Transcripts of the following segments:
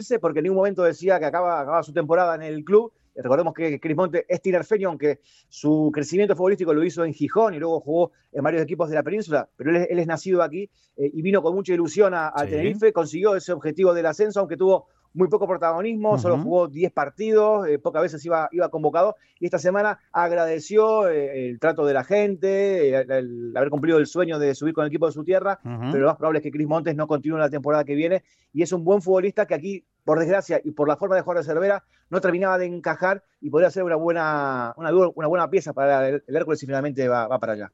porque en ningún momento decía que acaba su temporada en el club. Recordemos que Cris Montes es tinerfeño, aunque su crecimiento futbolístico lo hizo en Gijón y luego jugó en varios equipos de la península, pero él es nacido aquí y vino con mucha ilusión al Tenerife, consiguió ese objetivo del ascenso, aunque tuvo muy poco protagonismo, solo jugó 10 partidos, pocas veces iba convocado, y esta semana agradeció el trato de la gente, el haber cumplido el sueño de subir con el equipo de su tierra, pero lo más probable es que Cris Montes no continúe la temporada que viene, y es un buen futbolista que aquí, por desgracia, y por la forma de jugar de Cervera, no terminaba de encajar, y podría ser una buena pieza para el Hércules si finalmente va para allá.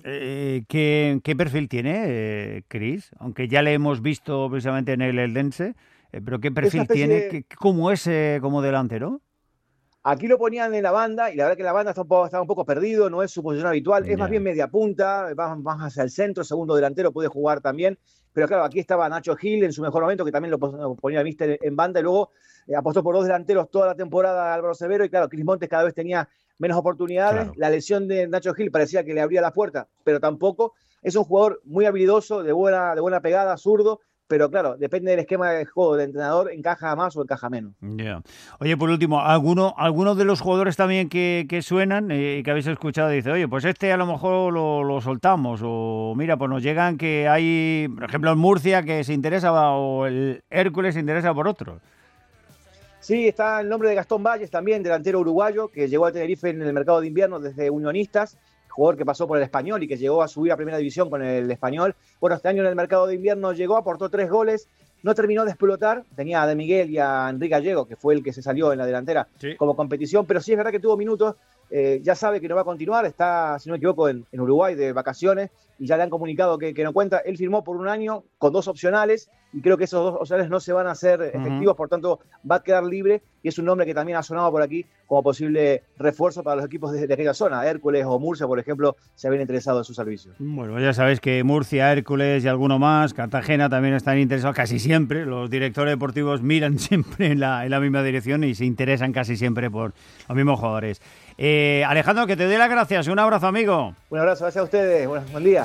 ¿Qué perfil tiene Cris? Aunque ya le hemos visto precisamente en el Eldense, pero ¿qué perfil tiene? ¿Cómo es como delantero? Aquí lo ponían en la banda y la verdad que la banda estaba un poco perdido, no es su posición habitual, es más bien media punta, va más hacia el centro, segundo delantero, puede jugar también, pero claro, aquí estaba Nacho Gil en su mejor momento, que también lo ponía míster en banda, y luego apostó por 2 delanteros toda la temporada Álvaro Severo, y claro, Cris Montes cada vez tenía menos oportunidades, claro. La lesión de Nacho Gil parecía que le abría la puerta, pero tampoco. Es un jugador muy habilidoso, de buena pegada, zurdo, pero claro, depende del esquema de juego del entrenador, encaja más o encaja menos. Yeah. Oye, por último, ¿algunos de los jugadores también que suenan y que habéis escuchado dice, oye, pues este a lo mejor lo soltamos, o mira, pues nos llegan que hay, por ejemplo, en Murcia que se interesa, o el Hércules se interesa por otro? Sí, está el nombre de Gastón Valles también, delantero uruguayo, que llegó a Tenerife en el mercado de invierno desde Unionistas, jugador que pasó por el Español y que llegó a subir a primera división con el Español. Bueno, este año en el mercado de invierno llegó, aportó 3 goles, no terminó de explotar, tenía a De Miguel y a Enrique Gallego, que fue el que se salió en la delantera como competición, pero sí es verdad que tuvo minutos, ya sabe que no va a continuar, está, si no me equivoco, en Uruguay de vacaciones, y ya le han comunicado que no cuenta. Él firmó por 1 año con 2 opcionales, y creo que esos 2 opcionales no se van a hacer efectivos, por tanto va a quedar libre, y es un nombre que también ha sonado por aquí como posible refuerzo para los equipos de aquella zona. Hércules o Murcia, por ejemplo, se habían interesado en sus servicios. Bueno, ya sabéis que Murcia, Hércules y alguno más, Cartagena también están interesados casi siempre. Los directores deportivos miran siempre en la misma dirección y se interesan casi siempre por los mismos jugadores. Alejandro, que te dé las gracias. Un abrazo, amigo. Un abrazo, gracias a ustedes. Buen día.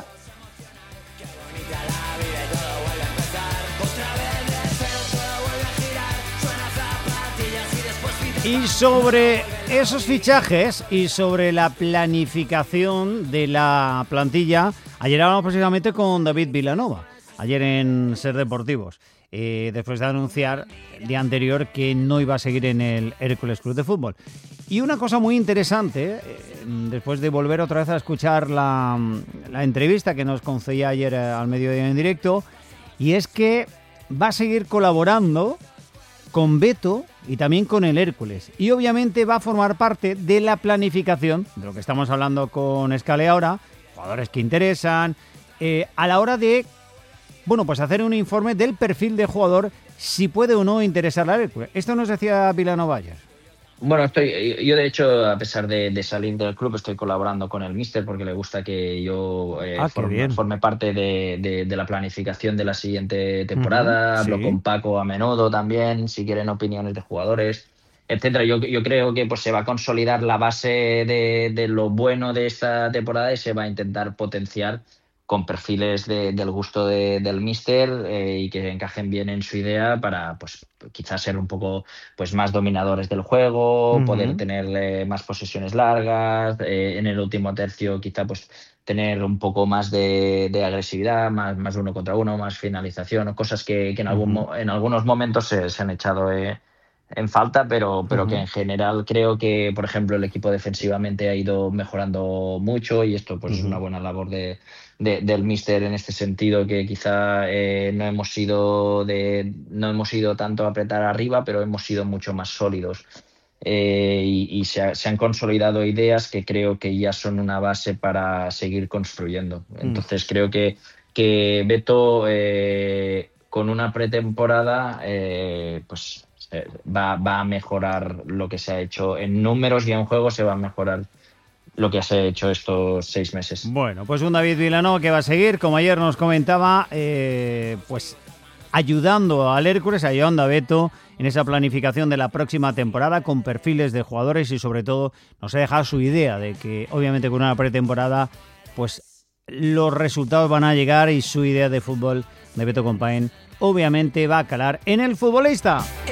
Y sobre esos fichajes y sobre la planificación de la plantilla, ayer hablamos precisamente con David Vilanova, ayer en Ser Deportivos, después de anunciar el día anterior que no iba a seguir en el Hércules Club de Fútbol. Y una cosa muy interesante, después de volver otra vez a escuchar la entrevista que nos concedía ayer al Mediodía en Directo, y es que va a seguir colaborando con Beto y también con el Hércules. Y obviamente va a formar parte de la planificación, de lo que estamos hablando con Scale ahora, jugadores que interesan, a la hora de, bueno, pues hacer un informe del perfil de jugador, si puede o no interesar al Hércules. Esto nos decía Vilanova ayer. Bueno, yo de hecho, a pesar de salir del club, estoy colaborando con el míster porque le gusta que yo forme parte de la planificación de la siguiente temporada. Hablo con Paco a menudo también, si quieren opiniones de jugadores, etcétera. Yo creo que pues se va a consolidar la base de lo bueno de esta temporada y se va a intentar potenciar con perfiles del gusto del míster y que encajen bien en su idea para pues quizás ser un poco pues más dominadores del juego, poder tener más posesiones largas, en el último tercio quizá pues tener un poco más de agresividad, más 1 contra 1, más finalización, cosas que en algunos momentos se han echado en falta, pero que en general creo que, por ejemplo, el equipo defensivamente ha ido mejorando mucho y esto pues es una buena labor del míster en este sentido, que quizá no hemos ido tanto a apretar arriba, pero hemos sido mucho más sólidos. Y se han consolidado ideas que creo que ya son una base para seguir construyendo. Entonces creo que Beto con una pretemporada pues va a mejorar lo que se ha hecho en números y en juego, se va a mejorar lo que se ha hecho estos 6 meses. Bueno, pues un David Vilanova que va a seguir, como ayer nos comentaba, pues ayudando al Hércules, ayudando a Beto en esa planificación de la próxima temporada con perfiles de jugadores y sobre todo nos ha dejado su idea de que obviamente con una pretemporada pues los resultados van a llegar y su idea de fútbol de Beto Compaén obviamente va a calar en el futbolista.